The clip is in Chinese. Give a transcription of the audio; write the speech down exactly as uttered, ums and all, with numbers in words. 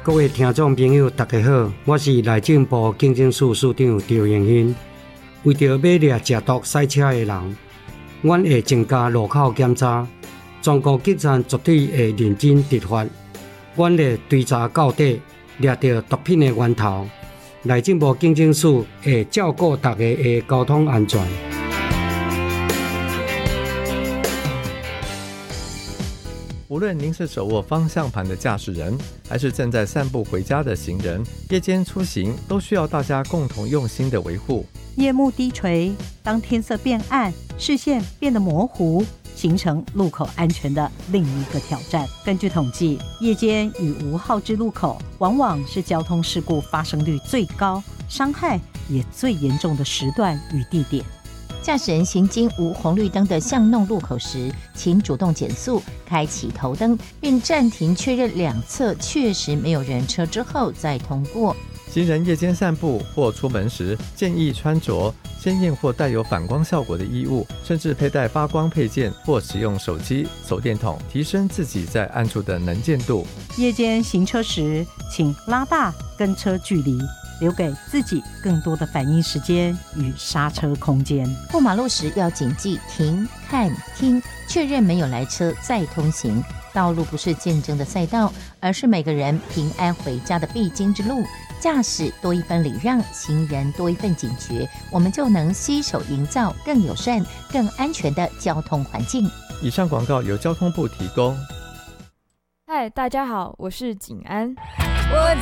各位听众朋友大家好，我是内政部警政署署长赵永兴。为着要掠食毒赛车的人，阮会增加路口检查，全国警察绝对会认真执法。阮会追查到底，掠到毒品的源头。内政部警政署会照顾大家的交通安全。 无论您是手握方向盘的驾驶人，还是正在散步回家的行人，夜间出行都需要大家共同用心的维护。 夜幕低垂，当天色变暗，视线变得模糊，形成路口安全的另一个挑战。根据统计，夜间与无号志路口往往是交通事故发生率最高、伤害也最严重的时段与地点。 驾驶人行经无红绿灯的巷弄路口时，请主动减速，开启头灯，并暂停确认两侧确实没有人车之后再通过。 行人夜间散步或出门时，建议穿着鲜艳或带有反光效果的衣物，甚至佩戴发光配件或使用手机、手电筒，提升自己在暗处的能见度。 夜间行车时，请拉大跟车距离，留给自己更多的反应时间与刹车空间。 过马路时要谨记停、看、听，确认没有来车再通行。道路不是竞争的赛道，而是每个人平安回家的必经之路。驾驶多一分礼让，行人多一份警觉，我们就能携手营造更友善、更安全的交通环境。 以上广告由交通部提供。 嗨，大家好，我是景安。 我